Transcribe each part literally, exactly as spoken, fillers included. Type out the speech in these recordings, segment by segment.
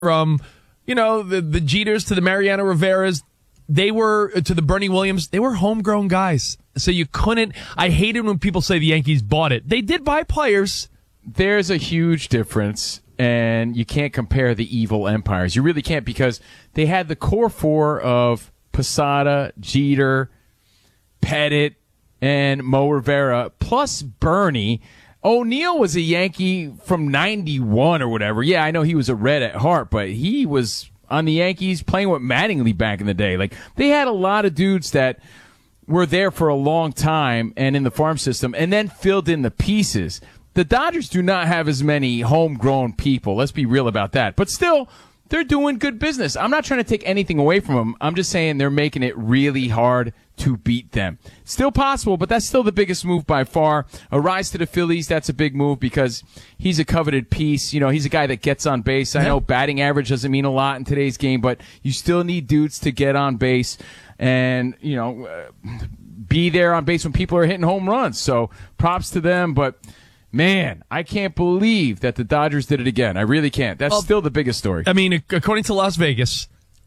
from, you know, the, the Jeters to the Mariano Riveras, they were, to the Bernie Williams, they were homegrown guys. So you couldn't, I hated when people say the Yankees bought it. They did buy players. There's a huge difference, and you can't compare the evil empires. You really can't, because they had the core four of Posada, Jeter, Pettit, and Mo Rivera, plus Bernie. O'Neill was a Yankee from ninety-one or whatever. Yeah, I know he was a Red at heart, but he was on the Yankees playing with Mattingly back in the day. Like, they had a lot of dudes that were there for a long time and in the farm system and then filled in the pieces. The Dodgers do not have as many homegrown people. Let's be real about that. But still, they're doing good business. I'm not trying to take anything away from them. I'm just saying they're making it really hard to beat them. Still possible, but that's still the biggest move by far. A rise to the Phillies, that's a big move because he's a coveted piece. You know, he's a guy that gets on base. I know batting average doesn't mean a lot in today's game, but you still need dudes to get on base and, you know, uh, be there on base when people are hitting home runs. So props to them, but man, I can't believe that the Dodgers did it again. I really can't. That's well, still the biggest story. I mean, according to Las Vegas,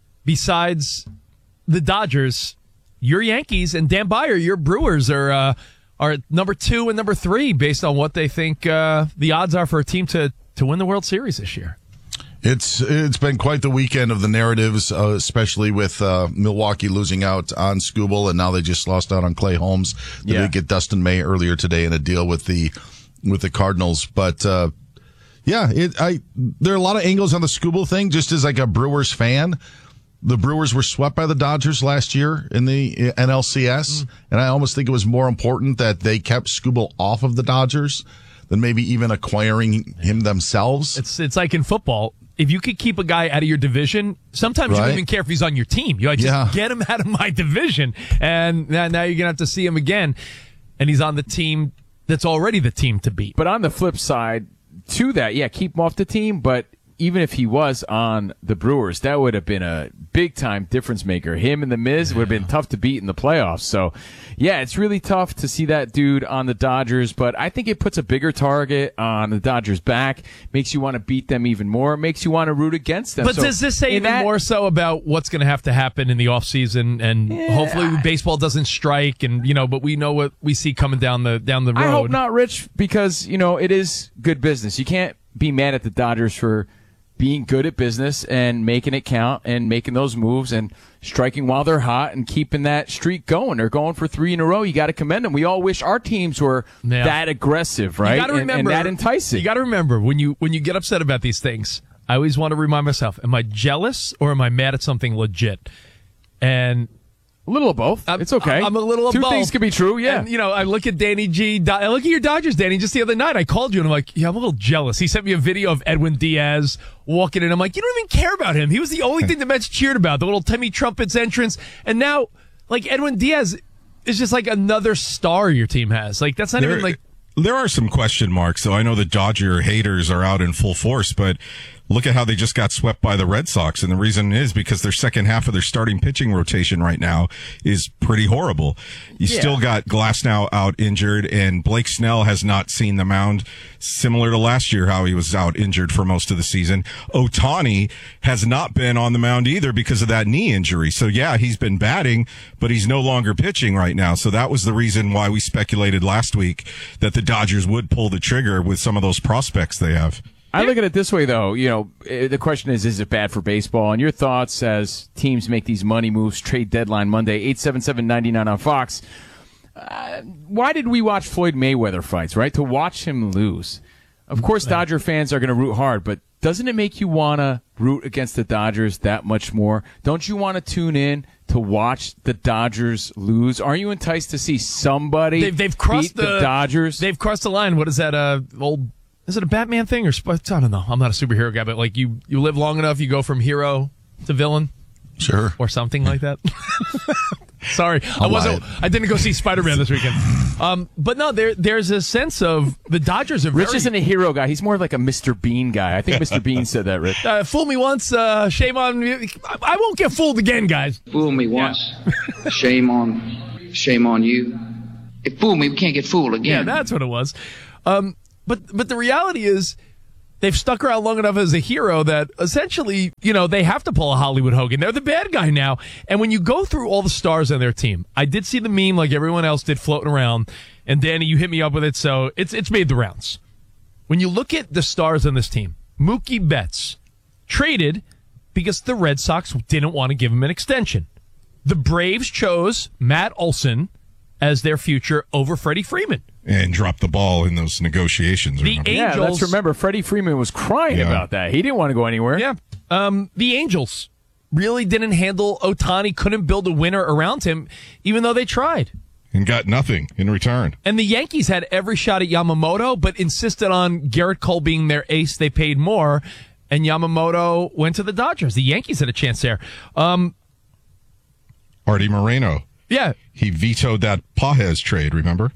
besides the Dodgers, your Yankees and Dan Byer, your Brewers are uh, are number two and number three based on what they think uh, the odds are for a team to, to win the World Series this year. It's it's been quite the weekend of the narratives, uh, especially with uh, Milwaukee losing out on Skubal, and now they just lost out on Clay Holmes. They yeah. did get Dustin May earlier today in a deal with the with the Cardinals, but uh, yeah, it, I there are a lot of angles on the Skubal thing. Just as like a Brewers fan, the Brewers were swept by the Dodgers last year in the N L C S, mm. and I almost think it was more important that they kept Skubal off of the Dodgers than maybe even acquiring him themselves. It's it's like in football. If you could keep a guy out of your division, sometimes right. you don't even care if he's on your team. You like, just yeah. get him out of my division, and now, now you're gonna have to see him again, and he's on the team that's already the team to beat. But on the flip side to that, yeah, keep him off the team, but even if he was on the Brewers, that would have been a big-time difference maker. Him and The Miz would have been tough to beat in the playoffs. So, yeah, it's really tough to see that dude on the Dodgers, but I think it puts a bigger target on the Dodgers' back, makes you want to beat them even more, makes you want to root against them. But so does this say even that, more so about what's going to have to happen in the offseason, and yeah, hopefully baseball doesn't strike, and, you know, but we know what we see coming down the down the road. I hope not, Rich, because, you know, it is good business. You can't be mad at the Dodgers for being good at business and making it count and making those moves and striking while they're hot and keeping that streak going. They're going for three in a row. You got to commend them. We all wish our teams were yeah. that aggressive, right? You got to remember, and, and that enticing. You got to remember when you when you get upset about these things, I always want to remind myself: am I jealous or am I mad at something legit? And a little of both. I'm, it's okay. I'm a little of Two both. things can be true, yeah. And, you know, I look at Danny G. I look at your Dodgers, Danny. Just the other night, I called you, and I'm like, yeah, I'm a little jealous. He sent me a video of Edwin Diaz walking in. I'm like, you don't even care about him. He was the only thing the Mets cheered about, the little Timmy Trumpets entrance. And now, like, Edwin Diaz is just like another star your team has. Like, that's not there, even like... There are some question marks, so I know the Dodger haters are out in full force, but look at how they just got swept by the Red Sox, and the reason is because their second half of their starting pitching rotation right now is pretty horrible. You yeah. still got Glasnow out injured, and Blake Snell has not seen the mound, similar to last year how he was out injured for most of the season. Ohtani has not been on the mound either because of that knee injury. So yeah, he's been batting, but he's no longer pitching right now. So that was the reason why we speculated last week that the Dodgers would pull the trigger with some of those prospects they have. I look at it this way, though. You know, the question is, is it bad for baseball? And your thoughts as teams make these money moves, trade deadline Monday, eight seven seven, nine nine on Fox. Uh, why did we watch Floyd Mayweather fights, right? To watch him lose. Of course, Dodger fans are going to root hard, but doesn't it make you want to root against the Dodgers that much more? Don't you want to tune in to watch the Dodgers lose? Aren't you enticed to see somebody they've, they've crossed beat the, the Dodgers? They've crossed the line. What is that, uh, old... Is it a Batman thing or I don't know. I'm not a superhero guy, but like you, you live long enough, you go from hero to villain, sure, or something like that. Sorry, I'll I wasn't. I didn't go see Spider-Man this weekend. Um, but no, there there's a sense of the Dodgers are. Rich very, isn't a hero guy. He's more like a Mister Bean guy. I think Mister Bean said that, Rich. Uh, fool me once, uh, shame on me. I won't get fooled again, guys. Fool me once, yeah. shame on, shame on you. If fool me, we can't get fooled again. Yeah, that's what it was. Um, But but the reality is, they've stuck around long enough as a hero that essentially, you know, they have to pull a Hollywood Hogan. They're the bad guy now. And when you go through all the stars on their team, I did see the meme like everyone else did floating around. And Danny, you hit me up with it, so it's it's made the rounds. When you look at the stars on this team, Mookie Betts traded because the Red Sox didn't want to give him an extension. The Braves chose Matt Olson as their future over Freddie Freeman. And dropped the ball in those negotiations. The remember? Angels, Yeah, let's remember Freddie Freeman was crying Yeah. about that. He didn't want to go anywhere. Yeah. Um, the Angels really didn't handle Ohtani, couldn't build a winner around him, even though they tried. And got nothing in return. And the Yankees had every shot at Yamamoto, but insisted on Garrett Cole being their ace. They paid more, and Yamamoto went to the Dodgers. The Yankees had a chance there. Um, Artie Moreno. yeah, He vetoed that Pages trade, remember?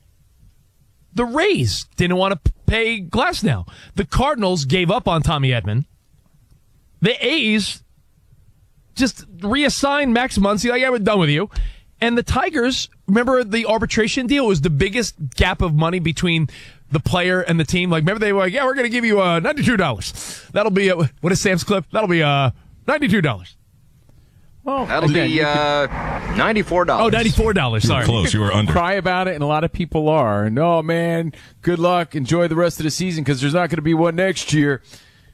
the Rays didn't want to pay Glasnow. The Cardinals gave up on Tommy Edman. The A's just reassigned Max Muncy, like, yeah, we're done with you. And the Tigers, remember the arbitration deal was the biggest gap of money between the player and the team. Like, remember they were like, yeah, we're going to give you uh, ninety-two dollars. That'll be, uh, what is Sam's clip? That'll be uh, ninety-two dollars. Well, That'll again, be you uh, ninety-four dollars. Oh, ninety-four dollars, You were sorry. close. You were under. cry about it, and a lot of people are. No, man, good luck. Enjoy the rest of the season because there's not going to be one next year.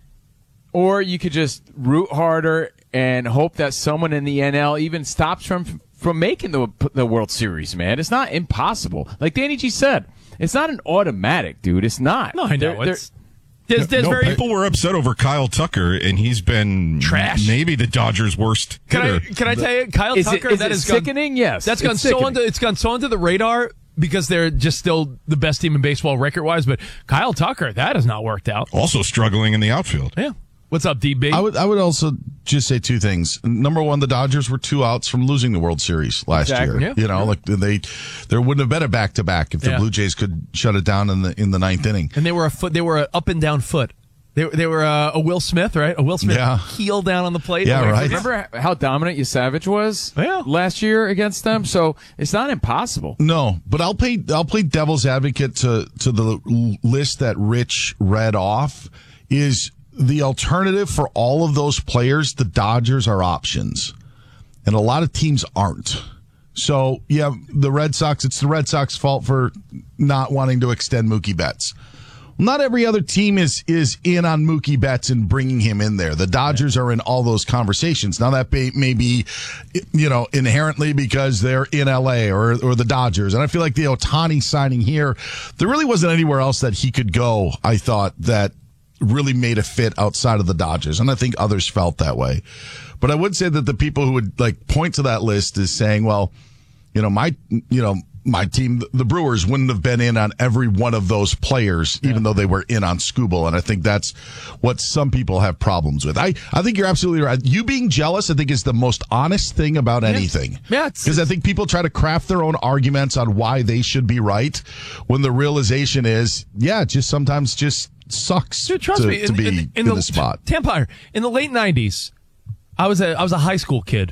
Or you could just root harder and hope that someone in the N L even stops from from making the the World Series, man. It's not impossible. Like Danny G said, it's not an automatic, dude. It's not. No, I know. They're- they're- It's, there's, there's no, very, people were upset over Kyle Tucker, and he's been Trash. maybe the Dodgers' worst can I, hitter. can I tell you, Kyle is it, Tucker, is that it has gone, sickening? Yes. that's gone it's so sickening. under, it's gone so under the radar because they're just still the best team in baseball record-wise. But Kyle Tucker, that has not worked out. Also struggling in the outfield. Yeah. What's up, D B? I would I would also just say two things. Number one, the Dodgers were two outs from losing the World Series last Exactly. year. Yeah. You know, like they there wouldn't have been a back to back if the Yeah. Blue Jays could shut it down in the in the ninth inning. And they were a foot. They were an up and down foot. They they were uh, a Will Smith, right? A Will Smith Yeah. heel down on the plate. Yeah, Like, right. Remember how dominant Savage was Yeah. last year against them? So it's not impossible. No, but I'll play I'll play devil's advocate to to the l- list that Rich read off. Is the alternative for all of those players, the Dodgers are options. And a lot of teams aren't. So, yeah, the Red Sox, it's the Red Sox fault for not wanting to extend Mookie Betts. Not every other team is is in on Mookie Betts and bringing him in there. The Dodgers yeah. are in all those conversations. Now that may, may be, you know, inherently because they're in L A or or the Dodgers. And I feel like the Ohtani signing here, there really wasn't anywhere else that he could go, I thought, that really made a fit outside of the Dodgers. And I think others felt that way. But I would say that the people who would like point to that list is saying, well, you know, my, you know, my team, the Brewers, wouldn't have been in on every one of those players, even yeah. though they were in on Skubal. And I think that's what some people have problems with. I, I think you're absolutely right. You being jealous, I think, is the most honest thing about yeah. anything. Yeah. Because I think people try to craft their own arguments on why they should be right when the realization is, yeah, it just sometimes just sucks Dude, trust to, me, to in, be in, in, in the, the spot. Tampire, in the late nineties, I was a I was a high school kid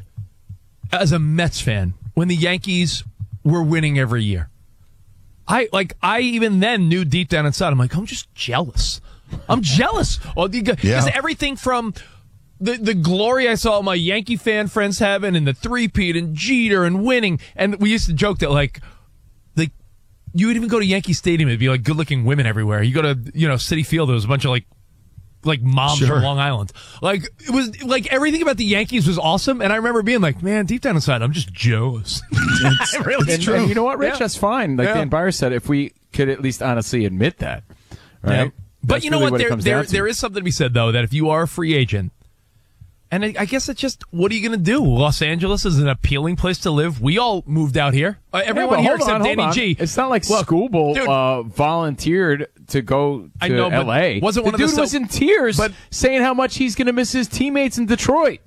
as a Mets fan when the Yankees were winning every year. I like I even then knew deep down inside, I'm like, I'm just jealous. I'm jealous. Oh, because yeah. everything from the the glory I saw my Yankee fan friends having and the three-peat and Jeter and winning, and we used to joke that like like you would even go to Yankee Stadium, it'd be like good-looking women everywhere. You go to, you know, Citi Field, there was a bunch of like like moms sure. from Long Island. Like it was like everything about the Yankees was awesome, and I remember being like, man, deep down inside, I'm just jealous. It's, really and, true. And you know what, Rich? Yeah. That's fine. Like yeah. Dan Byer said, if we could at least honestly admit that, right? Yeah. But That's you know really what? what There, there, to. there is something to be said though that if you are a free agent, and I, I guess it's just, what are you going to do? Los Angeles is an appealing place to live. We all moved out here. Uh, everyone yeah, here hold except on, hold Danny on. G. It's not like Well, Skubal dude, uh, volunteered to go to I know, but L A. wasn't the one of the dude so- was in tears, but- saying how much he's going to miss his teammates in Detroit.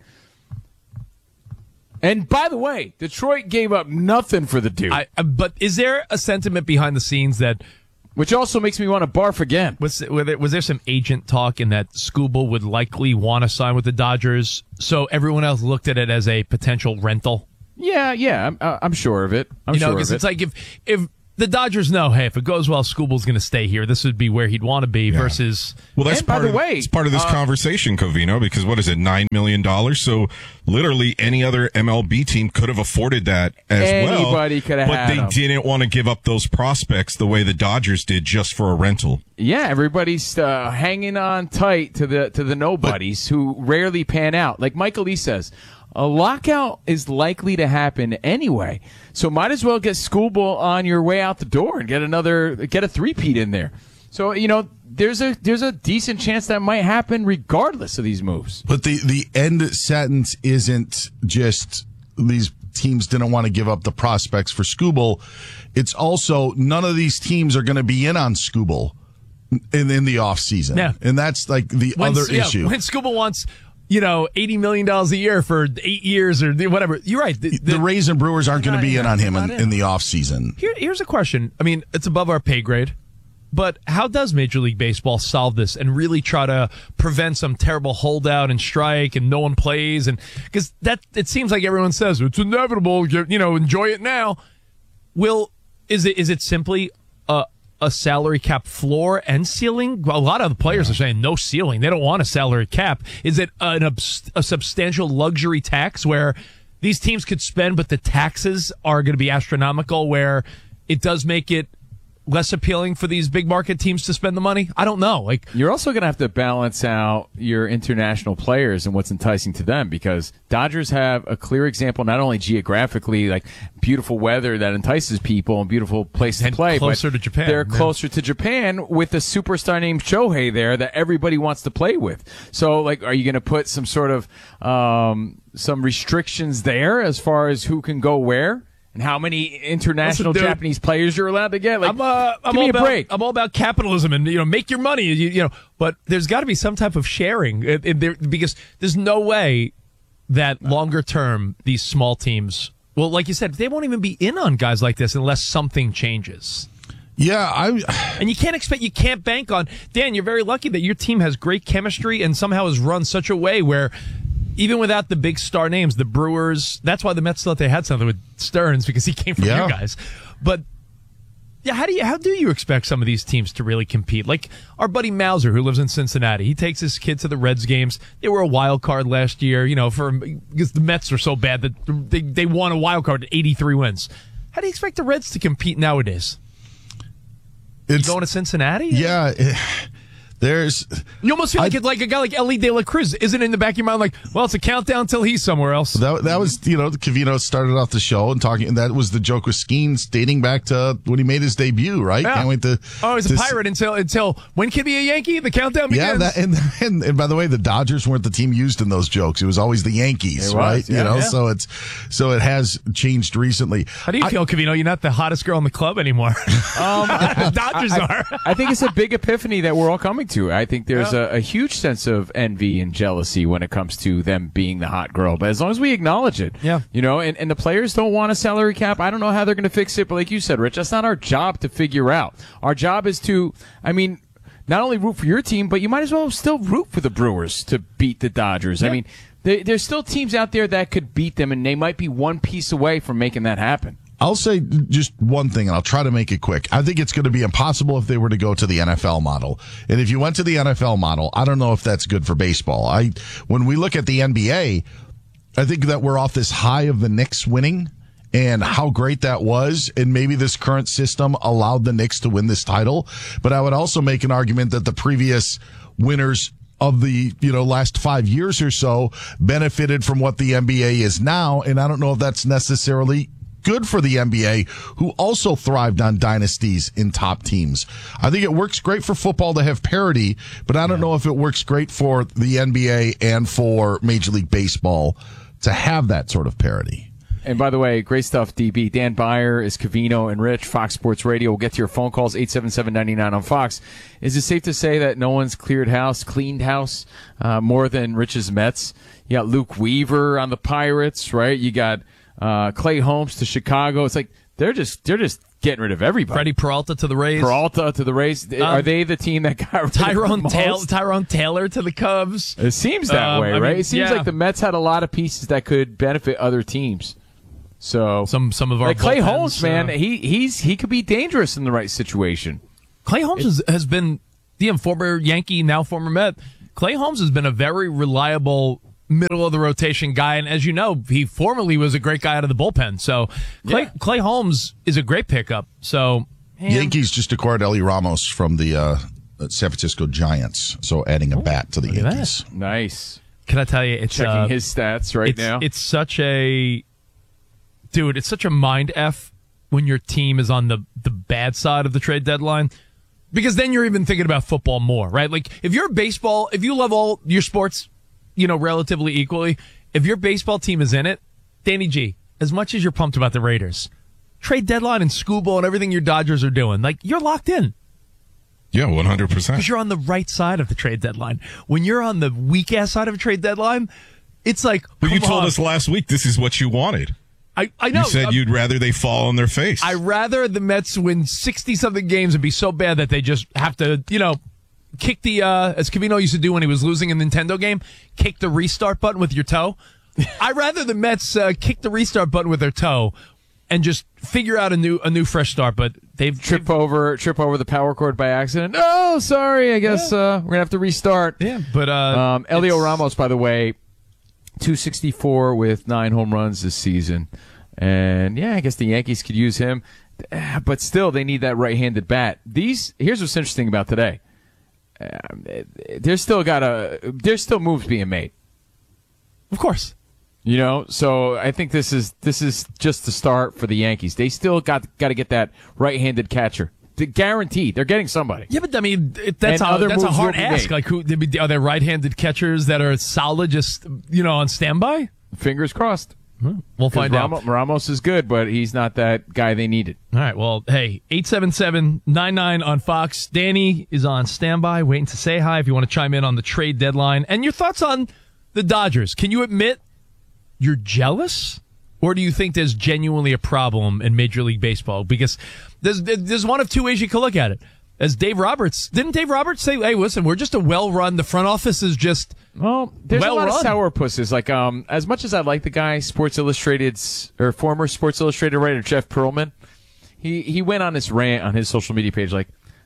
And by the way, Detroit gave up nothing for the dude, I, uh, but is there a sentiment behind the scenes that which also makes me want to barf again. was was there, was there some agent talk in that Skubal would likely want to sign with the Dodgers, so everyone else looked at it as a potential rental? Yeah, yeah, I'm, uh, I'm sure of it. I'm you know, sure of because it. it's like if if the Dodgers know, hey, if it goes well, Scooble's going to stay here. This would be where he'd want to be Yeah. versus. Well, that's And by part the of way, it's part of this uh, conversation, Covino, because what is it, nine million dollars? So literally any other M L B team could have afforded that as well. Anybody could have but had they them. didn't want to give up those prospects the way the Dodgers did just for a rental. Yeah, everybody's uh, hanging on tight to the to the nobodies who rarely pan out. Like Michael Lee says, a lockout is likely to happen anyway, so might as well get Schoolball on your way out the door and get another get a three-peat in there. So you know, there's a there's a decent chance that might happen regardless of these moves. But the, the end sentence isn't just these teams didn't want to give up the prospects for Skubal. It's also none of these teams are going to be in on Skubal in, in the offseason. Yeah. And that's like the When, other yeah, issue. when Scooble wants, you know, eighty million dollars a year for eight years or whatever. You're right. The, the Rays and Brewers aren't going to be in on him Not in, in. in the offseason. Here, here's a question. I mean, it's above our pay grade, but how does Major League Baseball solve this and really try to prevent some terrible holdout and strike and no one plays? And because that it seems like everyone says it's inevitable. You know, enjoy it now. Will is it is it simply a a salary cap floor and ceiling? A lot of the players are saying no ceiling. They don't want a salary cap. Is it an obs- a substantial luxury tax where these teams could spend, but the taxes are going to be astronomical, where it does make it less appealing for these big market teams to spend the money? I don't know. Like, You're also going to have to balance out your international players and what's enticing to them, because Dodgers have a clear example, not only geographically, like beautiful weather that entices people and beautiful places And to play, closer but to Japan, they're yeah. closer to Japan with a superstar named Shohei there that everybody wants to play with. So, like, are you going to put some sort of um, some restrictions there as far as who can go where? And how many international Listen, dude, Japanese players you're allowed to get? Like, I'm, uh, I'm give me all a about, break. I'm all about capitalism and, you know, make your money, you, you know, but there's got to be some type of sharing it, it, there, because there's no way that longer term these small teams, well, like you said, they won't even be in on guys like this unless something changes. Yeah, I. And you can't expect, you can't bank on, Dan, you're very lucky that your team has great chemistry and somehow has run such a way where even without the big star names, the Brewers, that's why the Mets thought they had something with Stearns, because he came from Yeah. you guys. But yeah, how do you how do you expect some of these teams to really compete? Like our buddy Mauser, who lives in Cincinnati, he takes his kid to the Reds games. They were a wild card last year, you know, for because the Mets are so bad that they they won a wild card at eighty-three wins. How do you expect the Reds to compete nowadays? It's, Going to Cincinnati? yeah, it- there's. You almost feel like I- it, like a guy like Ellie De La Cruz isn't in the back of your mind like, well, it's a countdown till he's somewhere else. That, that was, you know, Covino started off the show and talking, and that was the joke with Skeens dating back to when he made his debut, right? Yeah. Can't wait to. Oh, he's a to s- pirate until until when can he be a Yankee? The countdown begins. Yeah, that, and, and and by the way, the Dodgers weren't the team used in those jokes. It was always the Yankees, It was, right? yeah, you know, yeah. so it's so it has changed recently. How do you I- feel, Covino? You're not the hottest girl in the club anymore. Um, the Dodgers I, are. I think it's a big epiphany that we're all coming to. I think there's a, a huge sense of envy and jealousy when it comes to them being the hot girl. But as long as we acknowledge it, Yeah. you know, and, and the players don't want a salary cap. I don't know how they're going to fix it. But like you said, Rich, that's not our job to figure out. Our job is to, I mean, not only root for your team, but you might as well still root for the Brewers to beat the Dodgers. I mean, they, there's still teams out there that could beat them, and they might be one piece away from making that happen. I'll say just one thing, and I'll try to make it quick. I think it's going to be impossible if they were to go to the N F L model. And if you went to the N F L model, I don't know if that's good for baseball. I, when we look at the N B A, I think that we're off this high of the Knicks winning and how great that was. And maybe this current system allowed the Knicks to win this title. But I would also make an argument that the previous winners of the, you know, last five years or so benefited from what the N B A is now. And I don't know if that's necessarily good for the N B A, who also thrived on dynasties in top teams. I think it works great for football to have parity, but I don't know if it works great for the N B A and for Major League Baseball to have that sort of parity. And by the way, great stuff, D B. Dan Byer is Covino and Rich, Fox Sports Radio. We'll get to your phone calls, eight seven seven, nine nine on Fox. Is it safe to say that no one's cleared house, cleaned house, uh, more than Rich's Mets? You got Luke Weaver on the Pirates, right? You got uh, Clay Holmes to Chicago. It's like they're just they're just getting rid of everybody. Freddie Peralta to the Rays. Peralta to the Rays. Are they the team that got rid of Tyrone, the Taylor, most? Tyrone Taylor to the Cubs. It seems that Um, way, I right? mean, It seems yeah. like the Mets had a lot of pieces that could benefit other teams. So Some some of our like Clay bullpens, Holmes, man, uh, he he's he could be dangerous in the right situation. Clay Holmes has, has been the former Yankee, now former Met. Clay Holmes has been a very reliable middle of the rotation guy, and as you know, he formerly was a great guy out of the bullpen. So Clay, Yeah. Clay Holmes is a great pickup. So man, Yankees just acquired Ellie Ramos from the uh, San Francisco Giants, so adding a bat to the look at Yankees. Nice. can I tell you, it's Checking uh, his stats right it's, now. It's such a dude. It's such a mind f when your team is on the the bad side of the trade deadline, because then you're even thinking about football more, right? Like if you're baseball, if you love all your sports, you know, relatively equally, if your baseball team is in it, Danny G, as much as you're pumped about the Raiders, trade deadline and school ball and everything your Dodgers are doing, like you're locked in. Yeah, one hundred percent. Because you're on the right side of the trade deadline. When you're on the weak ass side of a trade deadline, it's like. But you come told on. us last week this is what you wanted. I, I know. You said I'm- you'd rather they fall on their face. I rather the Mets win sixty something games and be so bad that they just have to, you know, kick the uh, as Covino used to do when he was losing a Nintendo game, kick the restart button with your toe. I'd rather the Mets uh, kick the restart button with their toe and just figure out a new a new fresh start. But they've trip over trip over the power cord by accident. Oh, sorry. I guess uh, we're gonna have to restart. yeah, but uh, Um, Elio it's- Ramos, by the way, two sixty-four with nine home runs this season. And, yeah, I guess the Yankees could use him. But still, they need that right-handed bat. These Here's what's interesting about today. Um, there's still got a there's still moves being made. of course. You know, so I think this is this is just the start for the Yankees. They still got got to get that right-handed catcher. The guaranteed, they're getting somebody. Yeah, but I mean, it, that's And a, other that's a moves hard will be ask. made. Like, who are there right-handed catchers that are solid, just you know, on standby? Fingers crossed. We'll find out. Ramos, Ramos is good, but he's not that guy they needed. All right. Well, hey, eight seven seven, nine nine on Fox. Danny is on standby, waiting to say hi if you want to chime in on the trade deadline. And your thoughts on the Dodgers. Can you admit you're jealous? Or do you think there's genuinely a problem in Major League Baseball? Because there's there's one of two ways you could look at it. As Dave Roberts, didn't Dave Roberts say, hey, listen, we're just a well-run, the front office is just Well, there's well a lot run. of sourpusses. Like, um, as much as I like the guy, Sports Illustrated's or former Sports Illustrated writer Jeff Pearlman, he he went on this rant on his social media page. Like,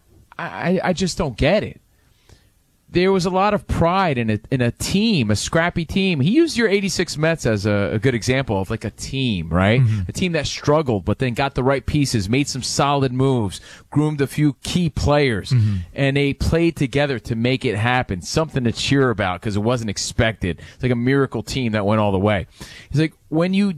I I just don't get it. There was a lot of pride in a in a team, a scrappy team. He used your eighty-six Mets as a, a good example of like a team, right? Mm-hmm. A team that struggled, but then got the right pieces, made some solid moves, groomed a few key players, Mm-hmm. and they played together to make it happen. Something to cheer about because it wasn't expected. It's like a miracle team that went all the way. He's like, when you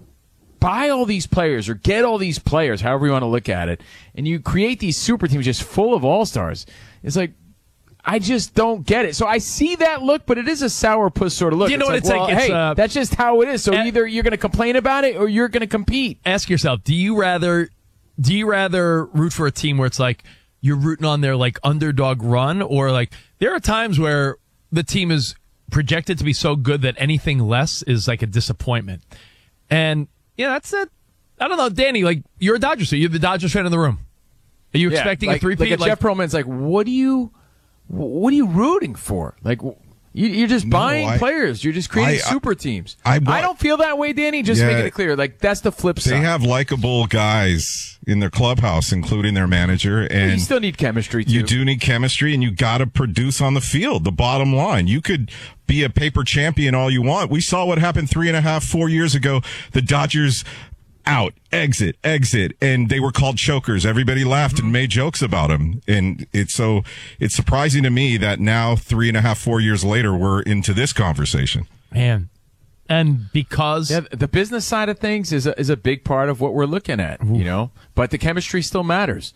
buy all these players or get all these players, however you want to look at it, and you create these super teams just full of all-stars, it's like, I just don't get it. So I see that look, but it is a sourpuss sort of look. You know what like, it's like? well, It's, hey, uh, that's just how it is. So eh, either you're going to complain about it or you're going to compete. ask yourself, do you rather do you rather root for a team where it's like you're rooting on their like underdog run, or like there are times where the team is projected to be so good that anything less is like a disappointment. And yeah, that's it. I don't know, Danny, like you're a Dodgers fan. You're the Dodgers fan in the room. Are you Yeah, expecting like, a three-peat? Like, a Jeff Pearlman's like, what do you, what are you rooting for? Like, you, you're just No, buying I- players. You're just creating I- I- super teams. I I, wa- don't feel that way, Danny. Just Yeah. making it clear. Like, that's the flip They side. have likable guys in their clubhouse, including their manager, and you still need chemistry, too. you do need chemistry, and you got to produce on the field. The bottom line, you could be a paper champion all you want. We saw what happened three and a half, four years ago. The Dodgers out, exit, exit, and they were called chokers. Everybody laughed and made jokes about them, and it's so it's surprising to me that now, three and a half, four years later, we're into this conversation. Man. And because Yeah, the business side of things is a, is a big part of what we're looking at, you know. But the chemistry still matters.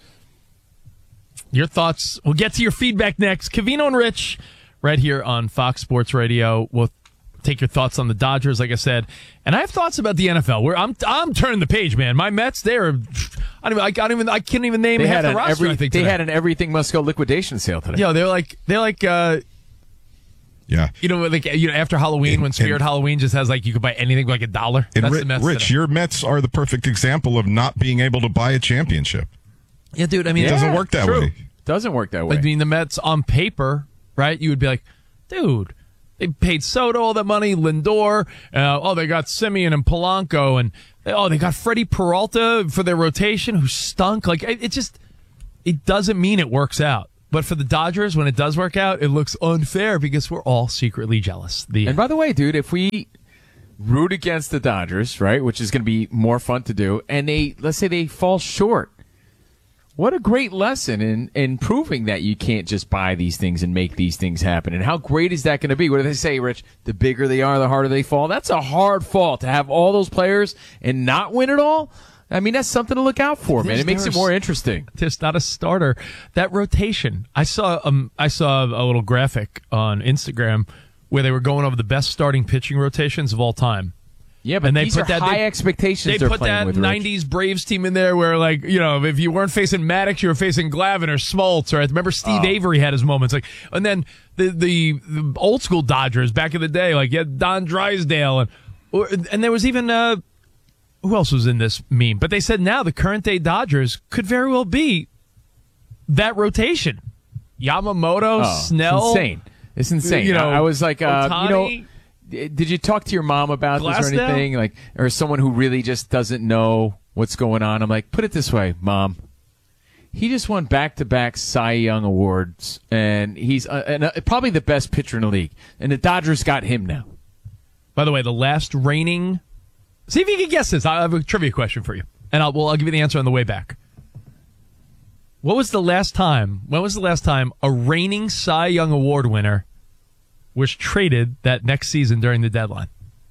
your thoughts, we'll get to your feedback next. Covino and Rich, right here on Fox Sports Radio. We'll take your thoughts on the Dodgers, like I said, and I have thoughts about the N F L. Where I'm, I'm turning the page, man. My Mets, they're, I don't even, I can't even, I can't even name They half had the an roster. every, I think they today. had an everything must go liquidation sale today. Yo, they're like, they're like, uh, Yeah. you know, like you know, after Halloween, And- when Spirit and- Halloween just has like you could buy anything for like a dollar. And That's Ri- the Mets. Rich, today. your Mets are the perfect example of not being able to buy a championship. yeah, dude. I mean, It doesn't work that true. way. Doesn't work that way. I mean, the Mets on paper, right? You would be like, dude, They paid Soto all that money, Lindor. Uh, oh, they got Simeon and Polanco, and oh, they got Freddie Peralta for their rotation, who stunk. Like it, it just, it doesn't mean it works out. But for the Dodgers, when it does work out, it looks unfair because we're all secretly jealous. The and by the way, dude, if we root against the Dodgers, right, which is going to be more fun to do, and they, let's say they fall short, what a great lesson in, in proving that you can't just buy these things and make these things happen. And how great is that going to be? What do they say, Rich? The bigger they are, the harder they fall. That's a hard fall to have all those players and not win it all. I mean, that's something to look out for, man. It makes it more interesting. Just not a starter. That rotation. I saw um, I saw a little graphic on Instagram where they were going over the best starting pitching rotations of all time. Yeah, but and they these put are that, high they, expectations They they're put playing that with, Rich. nineties Braves team in there where, like, you know, if you weren't facing Maddox, you were facing Glavine or Smoltz. Or I remember Steve Oh. Avery had his moments. Like, and then the, the the old school Dodgers back in the day, like you had Don Drysdale, and or, and there was even uh, who else was in this meme? But they said now the current day Dodgers could very well be that rotation. Yamamoto, Oh, Snell, it's insane. It's insane. You know, I, I was like, uh, Ohtani. you know. Did you talk to your mom about this or Glasnow? anything? Like, or someone who really just doesn't know what's going on? I'm like, put it this way, Mom. He just won back-to-back Cy Young awards, and he's uh, and, uh, probably the best pitcher in the league. And the Dodgers got him now. By the way, the last reigning. See if you can guess this. I have a trivia question for you, and I'll well, I'll give you the answer on the way back. What was the last time? When was the last time a reigning Cy Young Award winner was traded that next season during the deadline?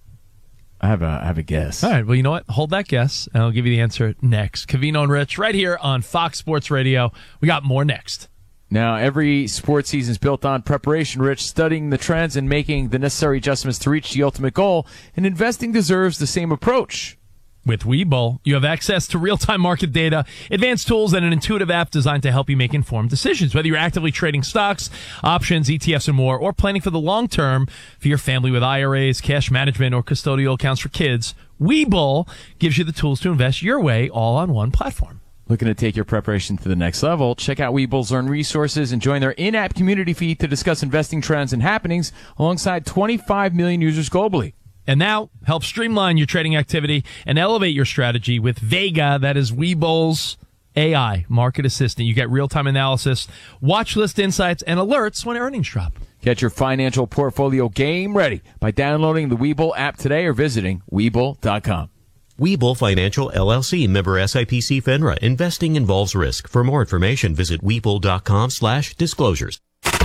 I have a I have a guess. All right. Well, you know what? Hold that guess, and I'll give you the answer next. Covino and Rich, right here on Fox Sports Radio. We got more next. Now, every sports season is built on preparation, Rich, studying the trends and making the necessary adjustments to reach the ultimate goal. And investing deserves the same approach. With Webull, you have access to real-time market data, advanced tools, and an intuitive app designed to help you make informed decisions. Whether you're actively trading stocks, options, E T Fs, and more, or planning for the long term for your family with I R As, cash management, or custodial accounts for kids, Webull gives you the tools to invest your way all on one platform. Looking to take your preparation to the next level? Check out Webull's Earn Resources and join their in-app community feed to discuss investing trends and happenings alongside twenty-five million users globally. And now, help streamline your trading activity and elevate your strategy with Vega. That is Webull's A I market assistant. You get real-time analysis, watch list insights, and alerts when earnings drop. Get your financial portfolio game ready by downloading the Webull app today or visiting Webull dot com. Webull Financial, L L C, member S I P C FINRA. Investing involves risk. For more information, visit Webull dot com slash disclosures.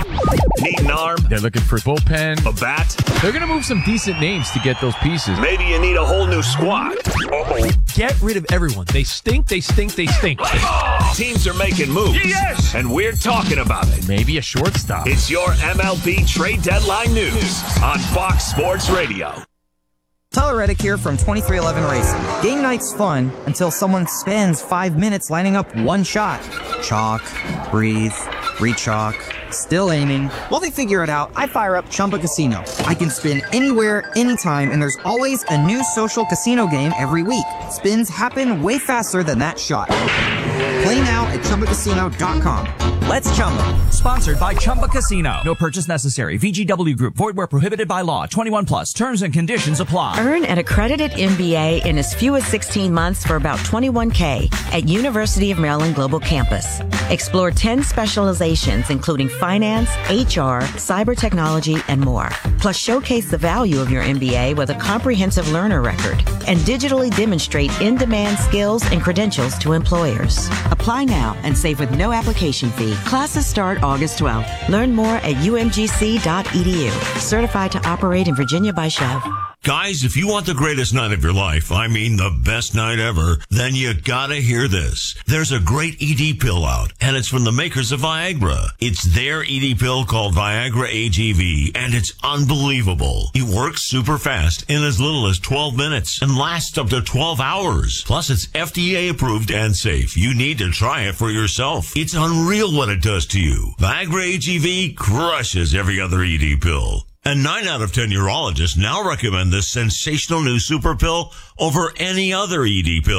Need an arm? They're looking for bullpen. A bat? They're going to move some decent names to get those pieces. Maybe you need a whole new squad. Uh-oh. Get rid of everyone. They stink, they stink, they stink. Teams are making moves. Yes! And we're talking about it. Maybe a shortstop. It's your M L B trade deadline news on Fox Sports Radio. Tyler Reddick here from twenty-three eleven Racing. Game night's fun until someone spends five minutes lining up one shot. Chalk, breathe, re-chalk, still aiming. While they figure it out, I fire up Chumba Casino. I can spin anywhere, anytime, and there's always a new social casino game every week. Spins happen way faster than that shot. Play now at Chumba Casino dot com. Let's Chumba. Sponsored by Chumba Casino. No purchase necessary. V G W Group. Void where prohibited by law. twenty-one plus. Terms and conditions apply. Earn an accredited M B A in as few as sixteen months for about twenty-one K at University of Maryland Global Campus. Explore ten specializations, including finance, H R, cyber technology, and more. Plus, showcase the value of your M B A with a comprehensive learner record and digitally demonstrate in-demand skills and credentials to employers. Apply now and save with no application fee. Classes start August twelfth. Learn more at U M G C dot E D U. Certified to operate in Virginia by Chev. Guys, if you want the greatest night of your life, I mean the best night ever, then you gotta hear this. There's a great E D pill out, and it's from the makers of Viagra. It's their E D pill called Viagra A G V, and it's unbelievable. It works super fast in as little as twelve minutes and lasts up to twelve hours. Plus, it's F D A approved and safe. You need to try it for yourself. It's unreal what it does to you. Viagra A G V crushes every other E D pill. And nine out of ten urologists now recommend this sensational new super pill over any other E D pill.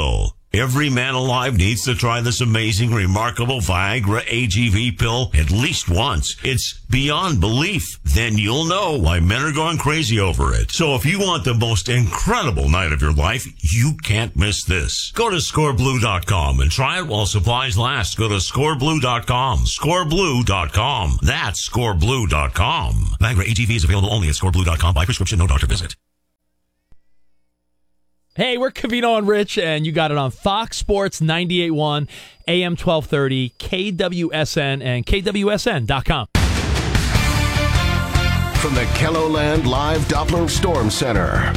Every man alive needs to try this amazing, remarkable Viagra A G V pill at least once. It's beyond belief. Then you'll know why men are going crazy over it. So if you want the most incredible night of your life, you can't miss this. Go to score blue dot com and try it while supplies last. Go to score blue dot com. score blue dot com. That's score blue dot com. Viagra A G V is available only at score blue dot com by prescription, no doctor visit. Hey, we're Covino and Rich, and you got it on Fox Sports ninety-eight point one, A M twelve thirty, K W S N, and K W S N dot com. From the Kelloland Live Doppler Storm Center.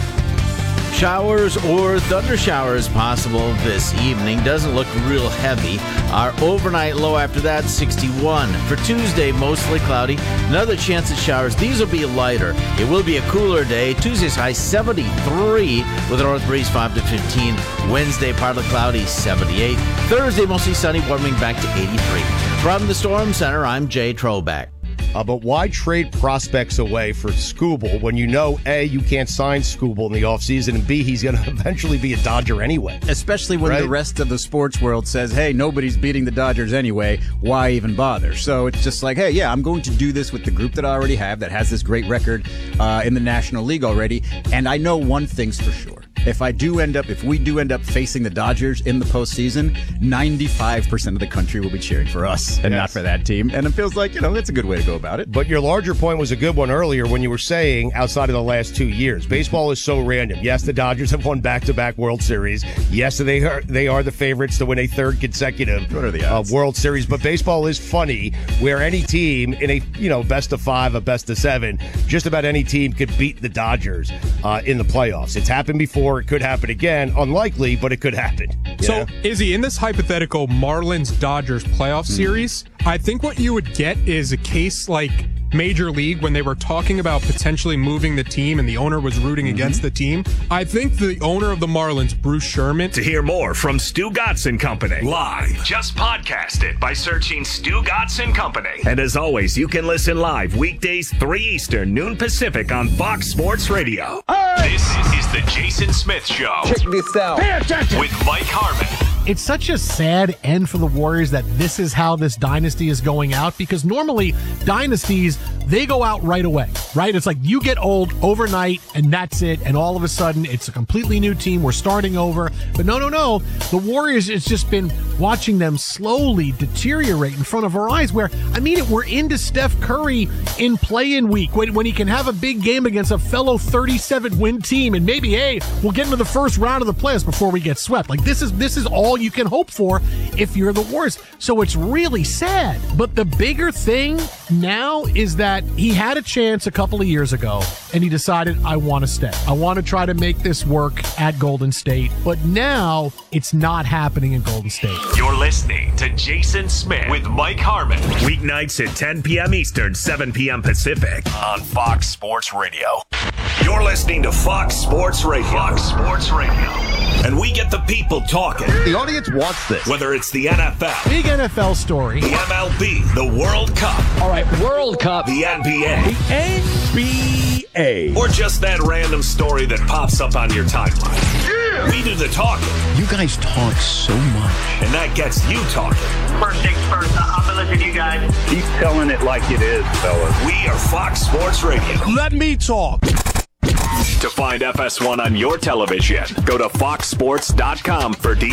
Showers or thunder showers possible this evening. Doesn't look real heavy. Our overnight low after that, sixty-one. For Tuesday, mostly cloudy. Another chance at showers. These will be lighter. It will be a cooler day. Tuesday's high, seventy-three with a north breeze, five to fifteen. Wednesday, partly cloudy, seventy-eight. Thursday, mostly sunny, warming back to eighty-three. From the Storm Center, I'm Jay Troback. Uh, but why trade prospects away for Skubal when you know, A, you can't sign Skubal in the offseason, and B, he's going to eventually be a Dodger anyway? Especially when right? the rest of the sports world says, hey, nobody's beating the Dodgers anyway. Why even bother? So it's just like, hey, yeah, I'm going to do this with the group that I already have that has this great record uh, in the National League already. And I know one thing's for sure. If I do end up, if we do end up facing the Dodgers in the postseason, ninety-five percent of the country will be cheering for us and yes. not for that team. And it feels like, you know, that's a good way to go about it. But your larger point was a good one earlier when you were saying outside of the last two years, baseball is so random. Yes, the Dodgers have won back-to-back World Series. Yes, they are, they are the favorites to win a third consecutive what are the odds? Uh, World Series. But baseball is funny where any team in a, you know, best of five, a best of seven, just about any team could beat the Dodgers uh, in the playoffs. It's happened before. It could happen again. Unlikely, but it could happen. So, know? Izzy, in this hypothetical Marlins-Dodgers playoff mm. series, I think what you would get is a case like Major League when they were talking about potentially moving the team and the owner was rooting mm-hmm. against the team. I think the owner of the Marlins, Bruce Sherman. To hear more from Stu Gatz and Company live, just podcast it by searching Stu Gatz and Company. And as always, you can listen live weekdays three Eastern, noon Pacific on Fox Sports Radio. Hey! This is the Jason Smith Show. Check this out. Pay attention. With Mike Harmon. It's such a sad end for the Warriors that this is how this dynasty is going out, because normally dynasties, they go out right away, right? It's like you get old overnight and that's it. And all of a sudden it's a completely new team. We're starting over. But no, no, no. The Warriors, it's just been watching them slowly deteriorate in front of our eyes where, I mean, we're into Steph Curry in play-in week when, when he can have a big game against a fellow thirty-seven win team. And maybe, hey, we'll get into the first round of the playoffs before we get swept. Like this is, this is all you can hope for if you're the Warriors. So it's really sad. But the bigger thing now is that he had a chance a couple of years ago and he decided, I want to stay. I want to try to make this work at Golden State. But now it's not happening in Golden State. You're listening to Jason Smith with Mike Harmon. Weeknights at ten p.m. Eastern, seven p.m. Pacific on Fox Sports Radio. You're listening to Fox Sports Radio. Fox Sports Radio. And we get the people talking. The audience wants this. Whether it's the N F L. Big N F L story. The M L B. The World Cup. All right, World Cup. The N B A. The N B A. Or just that random story that pops up on your timeline. Yeah. We do the talking. You guys talk so much. And that gets you talking. First things first, I'm going to listen to you guys. Keep telling it like it is, fellas. We are Fox Sports Radio. Let me talk. To find F S one on your television, go to fox sports dot com for details.